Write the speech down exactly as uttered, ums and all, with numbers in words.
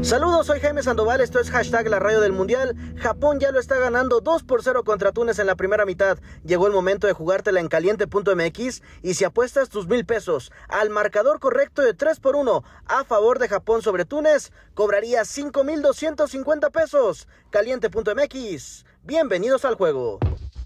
Saludos, soy Jaime Sandoval, esto es hashtag la radio del mundial. Japón ya lo está ganando dos por cero contra Túnez en la primera mitad. Llegó el momento de jugártela en caliente punto m x y si apuestas tus mil pesos al marcador correcto de tres por uno a favor de Japón sobre Túnez, cobrarías cinco mil doscientos cincuenta pesos. caliente punto m x, bienvenidos al juego.